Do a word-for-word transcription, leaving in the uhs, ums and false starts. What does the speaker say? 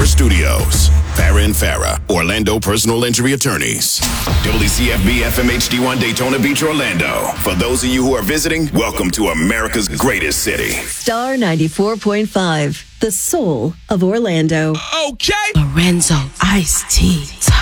Farah Studios. Farah and Farah, Orlando Personal Injury Attorneys. W C F B F M H D one Daytona Beach, Orlando. For those of you who are visiting, welcome to America's greatest city. Star ninety-four point five, the soul of Orlando. Okay. Lorenzo, iced tea.